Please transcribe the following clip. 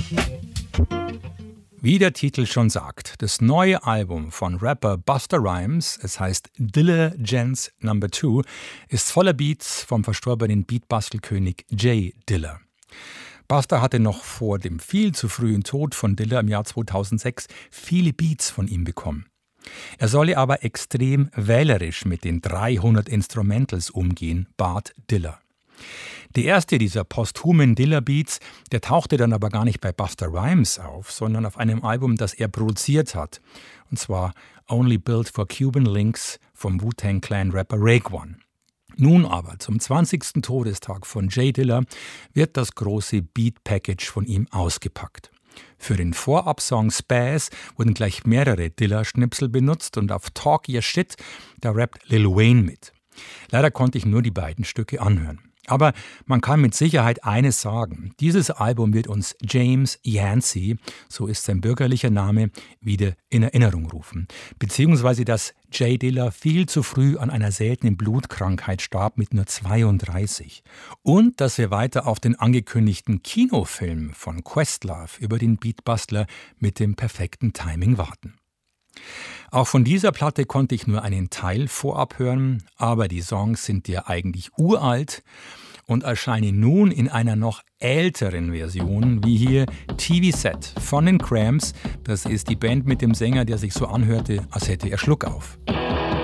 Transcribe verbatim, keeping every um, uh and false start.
Wie der Titel schon sagt, das neue Album von Rapper Busta Rhymes, es heißt Dilla Gents Number Two, ist voller Beats vom verstorbenen Beatbastelkönig J Dilla. Busta hatte noch vor dem viel zu frühen Tod von Dilla im Jahr zweitausendsechs viele Beats von ihm bekommen. Er solle aber extrem wählerisch mit den dreihundert Instrumentals umgehen, bat Dilla. Der erste dieser posthumen Dilla-Beats, der tauchte dann aber gar nicht bei Busta Rhymes auf, sondern auf einem Album, das er produziert hat. Und zwar Only Built for Cuban Links vom Wu-Tang Clan-Rapper Raekwon. Nun aber, zum zwanzigsten Todestag von J Dilla, wird das große Beat-Package von ihm ausgepackt. Für den Vorab-Song Spaz wurden gleich mehrere Dilla-Schnipsel benutzt und auf Talk Your Shit, da rappt Lil Wayne mit. Leider konnte ich nur die beiden Stücke anhören. Aber man kann mit Sicherheit eines sagen: Dieses Album wird uns James Yancey, so ist sein bürgerlicher Name, wieder in Erinnerung rufen. Beziehungsweise, dass J Dilla viel zu früh an einer seltenen Blutkrankheit starb mit nur zweiunddreißig. Und dass wir weiter auf den angekündigten Kinofilm von Questlove über den Beatbastler mit dem perfekten Timing warten. Auch von dieser Platte konnte ich nur einen Teil vorab hören, aber die Songs sind ja eigentlich uralt und erscheinen nun in einer noch älteren Version, wie hier T V-Set von den Cramps. Das ist die Band mit dem Sänger, der sich so anhörte, als hätte er Schluck auf.